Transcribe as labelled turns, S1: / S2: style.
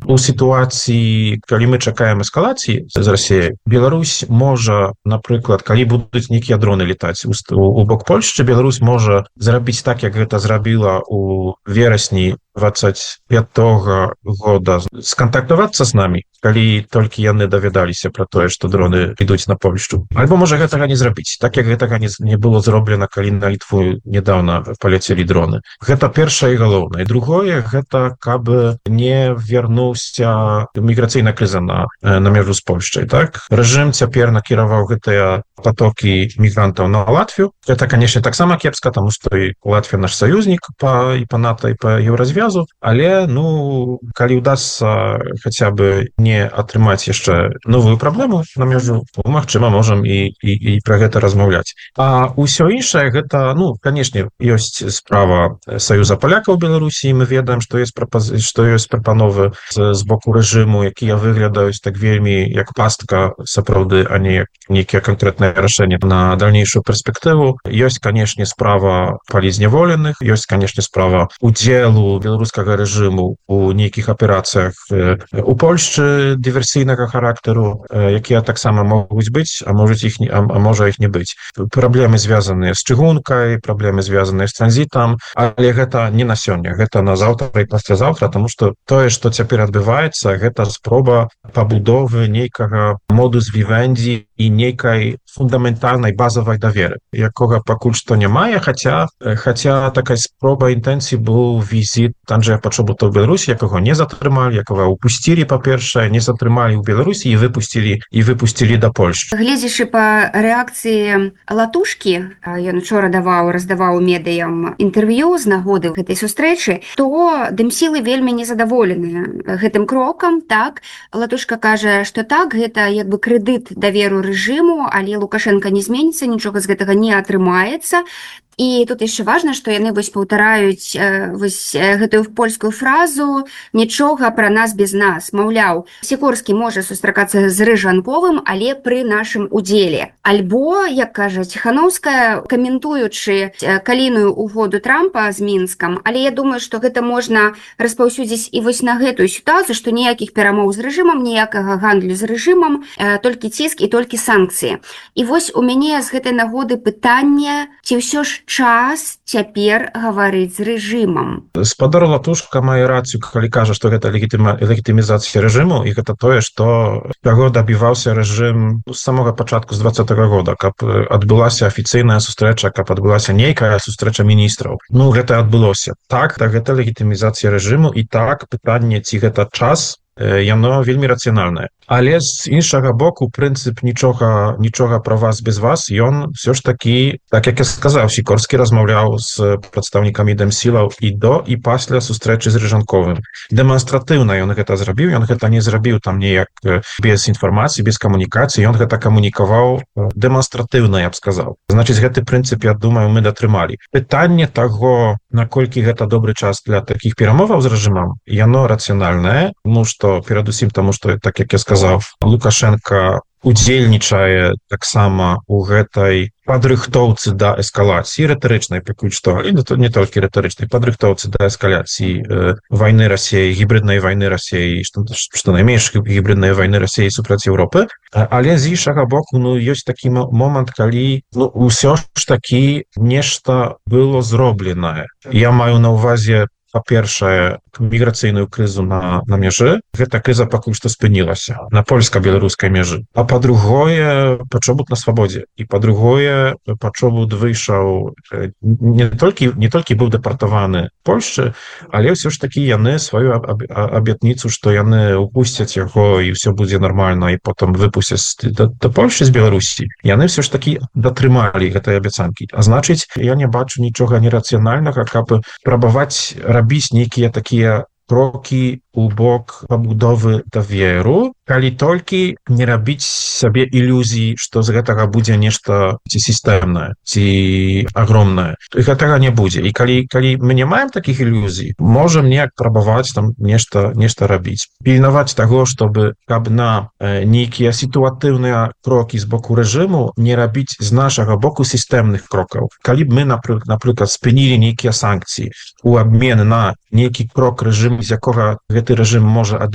S1: у сітуацыі калі мы чакаем эскалацыі з Расіяй, Беларусь можа, напрыклад, калі будуць нейкія дроны летаць у бок Польшчы, Беларусь можа зрабіць так, як гэта зрабіла у верасні 25-го года, скантактавацца з намі, калі толькі яны давядаліся пра тое, што дроны ідуць на Польшчу. Альбо можа гэтага не зрабіць, так як гэтага не было зроблена, калі на Літву недавно паляцелі дроны. Гэта першае і галоўнае. Другое, гэта каб не вярнуўся міграцыйная крыза на мяжу з Польшчай. Так? Рэжым цяпер накіраваў гэтыя потокі мігрантаў на Латвію. Гэта, канешне, таксама кепска, таму што і Латвія наш саюзнік і па НАТО, і па Еўразвязу, але, калі ўдасца хаця бы не атрымаць яшчэ новую праблему на мяжу, магчыма, можам і пра гэта размаўляць. А ўсё іншае, гэта, канешне, ёсць справа Саюза палякаў у Беларусі, мы ведаем, што ёсць прапановы з боку рэжыму, якія выглядаюць так вельмі як пастка сапраўды, а не нейкія канкрэтныя рашэнні на дальнейшую перспектыву. Ёсць, канешне, справа палізняволеных, ёсць, канешне, справа удзелу беларускага рэжыму у нейкіх аперацыях у Польшчы дыверсійнага характару, якія таксама могуць быць, а можа іх не быць. Праблемы звязаныя з чыгункай, праблемы звязаныя з транзітам, але гэта не на сёння, гэта на заўтра і паслязаўтра, таму што тое, што цяпер адбываецца, гэта спроба пабудовы нейкага модус вівендзі і нейкай фундаментальнай базавай даверы, якога пакуль што няма, хаця такая спроба інтэнцыі быў візіт Анджэя Пачобута ў Беларусі, якога не затрымалі, якога упусцілі, па-першае, не затрымалі ў Беларусі і выпусцілі да Польшчы.
S2: Гледзячы па рэакцыі Латушкі, ён учора раздаваў медыям інтэрв'ю з нагоды гэтай сустрэчы, то дэмсілы вельмі незадаволеныя гэтым крокам. Так, Латушка кажа, што так, гэта як бы крэдыт даверу рэжыму, але Лукашенко не зменіцца, нічога з гэтага не атрымаецца. І тут яшчэ важна, што яны паўтараюць гэтую польскую фразу «нічога пра нас без нас». Маўляў, Сікорскі можа сустракацца з Рыжанковым, але пры нашым удзеле. Альбо, як кажа Ціханаўская, каментуючы калійную угоду Трампа з Мінскам, але я думаю, што гэта можна распаўсюдзіць і вось на гэтую сітуацыю, што ніякіх перамоў з рэжымам, ніякага гандлю з рэжымам, толькі ціск і толькі санкцыі. І вось у мяне з гэтай нагоды пытанне, ці ўсё ж час цяпер гаварыць з рэжымам.
S1: Спадар Латушка мае рацыю, калі кажа, што гэта легітымізацыя рэжыму, і гэта тое, што яго дабіваўся рэжым з самога пачатку з 20-го года, каб адбылася афіцыйная сустрэча, каб адбылася нейкая сустрэча міністраў. Гэта адбылося. Так, гэта легітымізацыя рэжыму, і так, пытанне, ці гэта час, яно вельмі рацыянальнае. Але з іншага боку, прынцып нічога пра вас без вас, ён все ж такі, так як я сказаў, Сікорскі размаўляў з прадстаўнікамі дэмсілаў і до, і пасля сустрэчы з Рыжанковым. Дэманстратыўна ён гэта зрабіў, ён гэта не зрабіў там неяк без інфармацыі, без камунікацыі, ён гэта камунікаваў дэманстратыўна, я б сказаў. Значыць, гэты прынцып, я думаю, мы датрымалі. Пытанне таго, наколькі гэта добры час для такіх перамоваў з рэжымам, яно рацыянальнае, што перадусім таму, што, так як я сказаў, Лукашенко удзельнічае таксама у гэтай падрыхтоўцы да эскалацыі рытарычнай, пакуль што, і не толькі рытарычнай, падрыхтоўцы да эскаляцыі вайны Расіі, гібриднай вайны Расіі, што найменш гібриднай вайны Расіі супраць Еўропы. Але з іншага боку, ёсць такі момант, калі ўсё ж такі нешта было зробленае. Я маю на ўвазе, па-першае, міграцыйную крызу на мяжы. Гэта крыза пакуль што спынілася на польска-беларускай мяжы. А па-другое, Пачобут на свабодзе. І па-другое, Пачобут выйшаў, не толькі быў дэпартаваны Польшчы, але ўсё ж такі яны сваю абетніцу, што яны упусцяць яго і ўсё будзе нармальна, і потым выпусцяць да Польшчы з Беларусі. Яны ўсё ж такі датрымалі гэтай абяцанкі. А значыць, я не бачу нічога нерацыянальнага, каб прабаваць рабіць нейкія такія крокі у бок пабудовы даверу, калі толькі не рабіць сабе ілюзій, што з гэтага будзе нешта ці сістэмнае, ці агромнае. Гэтага не будзе. І калі мы не маем такіх ілюзій, можам неяк прабаваць там нешта рабіць. Пільнаваць таго, каб на нейкія сітуатыўныя крокі з боку рэжыму не рабіць з нашага боку сістэмных крокаў. Калі б мы, напрыклад, спынілі нейкія санкцыі у абмен на нейкі крок рэжыму, з якога гэты рэжым можа